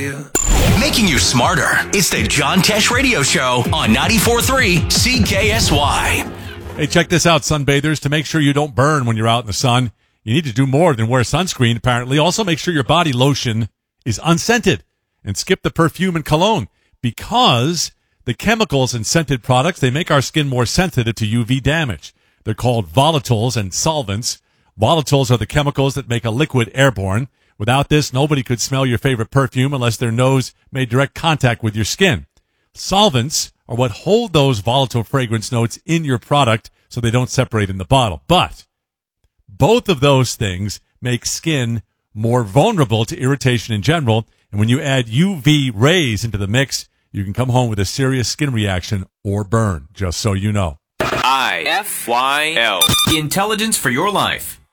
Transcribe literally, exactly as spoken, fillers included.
you. Making you smarter. It's the John Tesh Radio Show on ninety-four point three C K S Y. Hey, check this out, sunbathers. To make sure you don't burn when you're out in the sun, you need to do more than wear sunscreen, apparently. Also, make sure your body lotion is unscented and skip the perfume and cologne, because the chemicals in scented products, they make our skin more sensitive to U V damage. They're called volatiles and solvents. Volatiles are the chemicals that make a liquid airborne. Without this, nobody could smell your favorite perfume unless their nose made direct contact with your skin. Solvents are what hold those volatile fragrance notes in your product so they don't separate in the bottle. But both of those things make skin more vulnerable to irritation in general. And when you add U V rays into the mix, you can come home with a serious skin reaction or burn, just so you know. I F Y L. Intelligence for your life.